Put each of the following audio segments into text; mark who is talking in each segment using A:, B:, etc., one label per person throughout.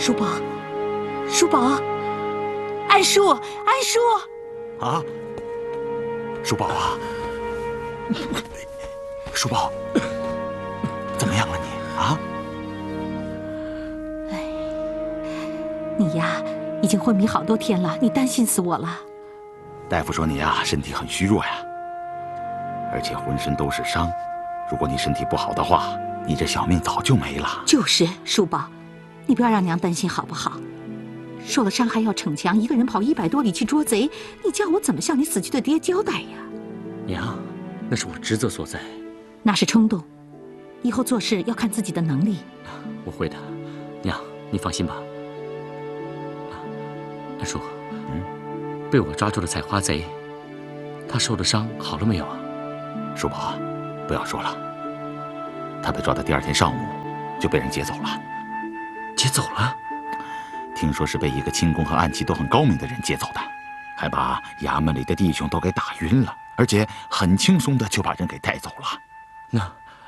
A: 叔宝，叔宝，安叔，安叔！
B: 啊，叔宝啊，叔宝，怎么样了你啊？
A: 哎，你呀，已经昏迷好多天了，你担心死我了。
B: 大夫说你呀，身体很虚弱呀，而且浑身都是伤。如果你身体不好的话，你这小命早就没了。
A: 就是叔宝，你不要让娘担心好不好？受了伤还要逞强，一个人跑100多里去捉贼，你叫我怎么向你死去的爹交代呀？
C: 娘，那是我职责所在。
A: 那是冲动，以后做事要看自己的能力。
C: 我会的，娘，你放心吧。安叔，被我抓住的采花贼，他受的伤好了没有啊？
B: 叔宝，不要说了，他被抓的第2天上午就被人劫走了。
C: 劫走了？
B: 听说是被一个轻功和暗器都很高明的人劫走的，还把衙门里的弟兄都给打晕了，而且很轻松的就把人给带走了。
C: 那……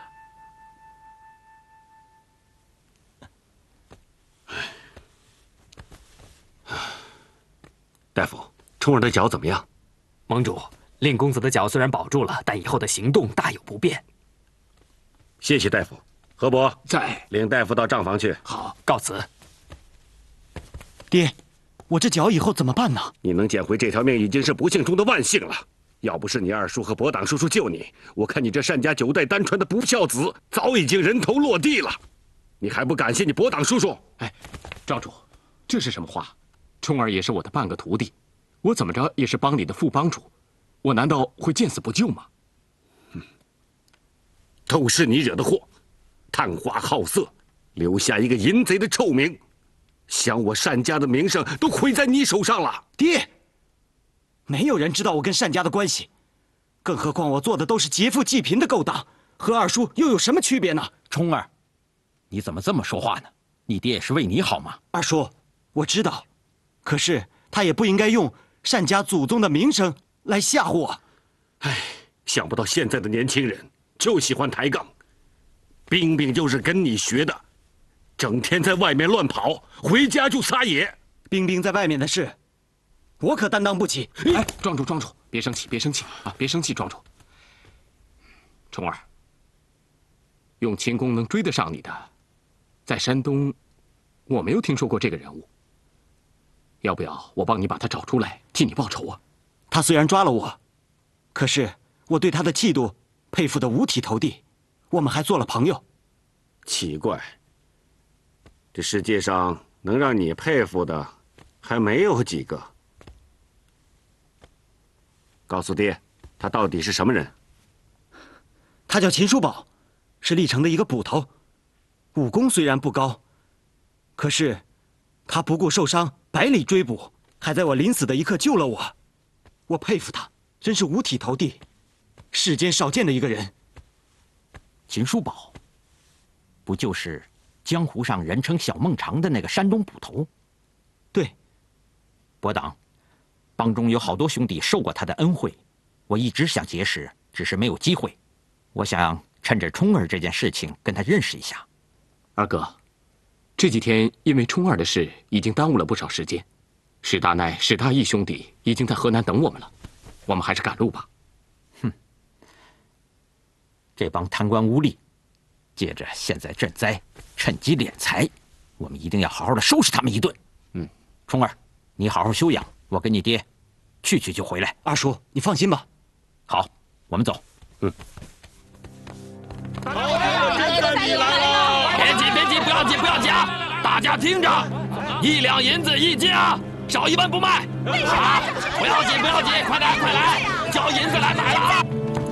D: 大夫，冲儿的脚怎么样？
E: 盟主，令公子的脚虽然保住了，但以后的行动大有不便。
D: 谢谢大夫。何伯
F: 在，
D: 领大夫到账房去。
E: 好，告辞。
G: 爹，我这脚以后怎么办呢？
D: 你能捡回这条命已经是不幸中的万幸了。要不是你二叔和伯党叔叔救你，我看你这单家9代单传的不孝子早已经人头落地了。你还不感谢你伯党叔叔？
F: 哎，庄主，这是什么话？冲儿也是我的半个徒弟，我怎么着也是帮里的副帮主，我难道会见死不救吗？
D: 都是你惹的祸，贪花好色，留下一个淫贼的臭名，想我单家的名声都毁在你手上了。
G: 爹，没有人知道我跟单家的关系，更何况我做的都是劫富济贫的勾当，和二叔又有什么区别呢？
H: 冲儿，你怎么这么说话呢？你爹也是为你好嘛。
G: 二叔，我知道，可是他也不应该用单家祖宗的名声来吓唬我。
D: 唉，想不到现在的年轻人就喜欢抬杠，冰冰就是跟你学的，整天在外面乱跑，回家就撒野。
G: 冰冰在外面的事，我可担当不起。
F: 哎，庄主，庄主，别生气，别生气啊，别生气，庄主。冲儿，用轻功能追得上你的，在山东，我没有听说过这个人物。要不要我帮你把他找出来，替你报仇啊？
G: 他虽然抓了我，可是我对他的气度佩服得五体投地，我们还做了朋友。
D: 奇怪，这世界上能让你佩服的还没有几个。告诉爹，他到底是什么人？
G: 他叫秦叔宝，是历城的一个捕头，武功虽然不高，可是他不顾受伤，百里追捕，还在我临死的一刻救了我。我佩服他，真是五体投地，世间少见的一个人。
H: 秦叔宝，不就是江湖上人称小孟尝的那个山东捕头？
G: 对。
H: 伯党，帮中有好多兄弟受过他的恩惠，我一直想结识，只是没有机会。我想趁着冲儿这件事情跟他认识一下。
F: 二哥，这几天因为冲儿的事已经耽误了不少时间，史大奈、史大义兄弟已经在河南等我们了，我们还是赶路吧。
H: 哼，这帮贪官污吏，借着现在赈灾，趁机敛财，我们一定要好好的收拾他们一顿。冲儿，你好好休养，我跟你爹去就回来。
G: 二叔，你放心吧。
H: 好，我们走。
I: 别急，别急，不要急，不要急啊！大家听着，1两银子1斤啊，少1文不卖。啊，不要急，不要急，快来，快来，交银子来买了啊！